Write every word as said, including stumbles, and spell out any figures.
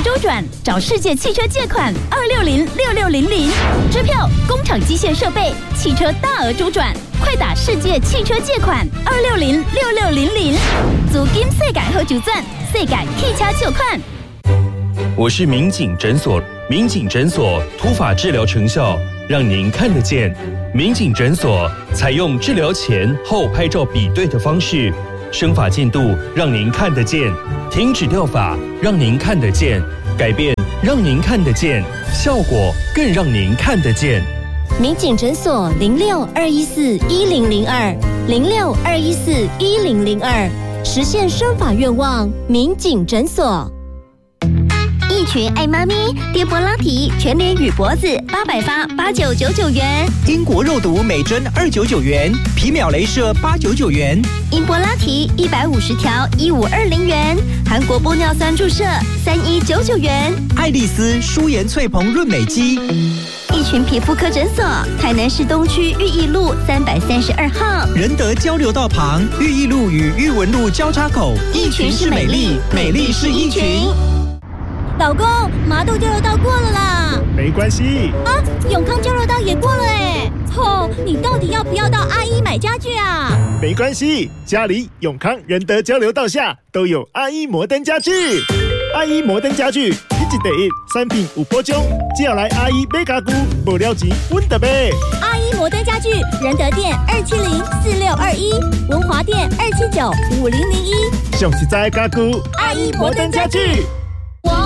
周转，找世界汽车借款二六零六六零零。支票、工厂机械设备、汽车大额周转，快打世界汽车借款二六零六六零零。租金世界好周转，世界汽车借款。 我是民警诊所，民警诊所突发治疗成效让您看得见。民警诊所采用治疗前后拍照比对的方式，生发进度让您看得见，停止掉发让您看得见，改变让您看得见，效果更让您看得见。 民警诊所零六二一四一零零二零六二一四一零零二，实现生发愿望，民警诊所。 一群爱妈咪，跌波拉提全脸与脖子八百发八九九九元， 英国肉毒每针二九九元，皮秒雷射八九九元， 英波拉提一百五十条一五二零元，韩国玻尿酸注射三一九九元， 爱丽丝舒颜翠蓬润美肌。 一群皮肤科诊所，台南市东区裕义路三百三十二号， 仁德交流道旁裕义路与裕文路交叉口， 一群是美丽，美丽是一群。 老公，麻豆交流道过了啦。 没关系啊，永康交流道也过了哎。吼，你到底要不要到阿一买家具啊？ 没关系，家里永康仁德交流道下都有阿一摩登家具。阿一摩登家具，一级第一，产品有保障，只要来阿一买家具，无了钱阮就买。 阿一摩登家具，仁德店二七零四六二一，文华店二七九五零零一。 上实在的家具， 阿一摩登家具。